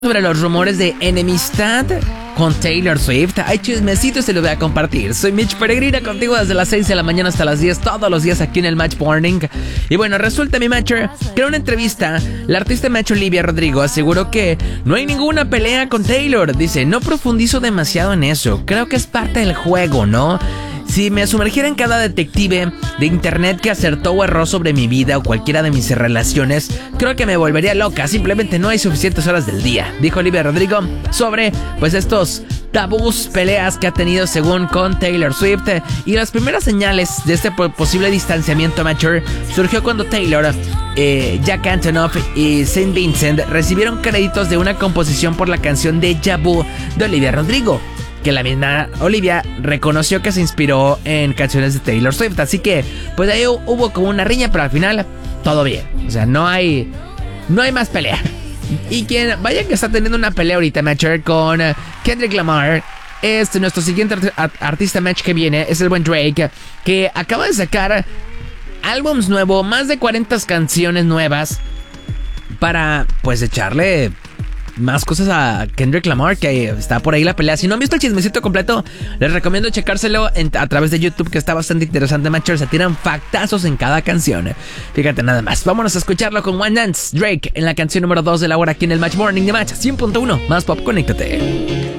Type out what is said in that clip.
Sobre los rumores de enemistad con Taylor Swift. Hay chismecitos y se los voy a compartir. Soy Mitch Peregrina, contigo desde las 6 de la mañana hasta las 10, todos los días aquí en el Match Morning. Y bueno, resulta, mi Matcher, que en una entrevista, la artista Match Olivia Rodrigo aseguró que no hay ninguna pelea con Taylor. Dice, no profundizo demasiado en eso, creo que es parte del juego, ¿no? Si me sumergiera en cada detective de internet que acertó o erró sobre mi vida o cualquiera de mis relaciones, creo que me volvería loca. Simplemente no hay suficientes horas del día, dijo Olivia Rodrigo sobre pues estos tabús, peleas que ha tenido según con Taylor Swift. Y las primeras señales de este posible distanciamiento mature surgió cuando Taylor, Jack Antonoff y Saint Vincent recibieron créditos de una composición por la canción Deja Vu de Olivia Rodrigo, que la misma Olivia reconoció que se inspiró en canciones de Taylor Swift. Así que pues ahí hubo como una riña, pero al final todo bien. O sea, no hay más pelea. Y quien vaya que está teniendo una pelea ahorita, Matcher, con Kendrick Lamar, es nuestro siguiente artista match que viene, es el buen Drake, que acaba de sacar álbums nuevos, más de 40 canciones nuevas, para pues echarle más cosas a Kendrick Lamar, que está por ahí la pelea. Si no han visto el chismecito completo, les recomiendo checárselo a través de YouTube, que está bastante interesante, Matcher. Se tiran factazos en cada canción. Fíjate nada más. Vámonos a escucharlo con One Dance, Drake, en la canción número 2 de la hora aquí en el Match Morning de Match 100.1. Más pop, conéctate.